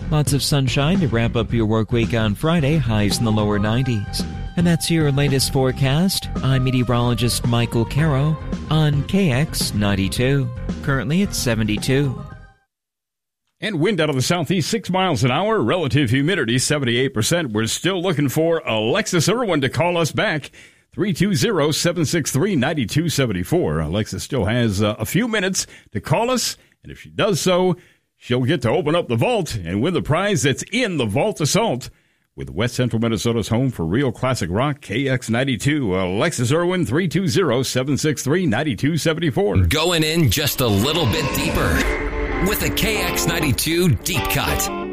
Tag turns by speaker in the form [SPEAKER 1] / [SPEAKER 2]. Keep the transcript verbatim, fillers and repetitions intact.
[SPEAKER 1] Lots of sunshine to wrap up your work week on Friday, highs in the lower nineties. And that's your latest forecast. I'm meteorologist Michael Caro on K X ninety-two. Currently it's seventy-two.
[SPEAKER 2] And wind out of the southeast, six miles an hour. Relative humidity, seventy-eight percent. We're still looking for Alexis Irwin to call us back. three two zero, seven six three, nine two seven four. Alexis still has uh, a few minutes to call us. And if she does so, she'll get to open up the vault and win the prize that's in the Vault Assault. With West Central Minnesota's home for real classic rock, K X ninety-two. Alexis Irwin, three two zero, seven six three, nine two seven four.
[SPEAKER 3] Going in just a little bit deeper with a K X ninety-two Deep Cut.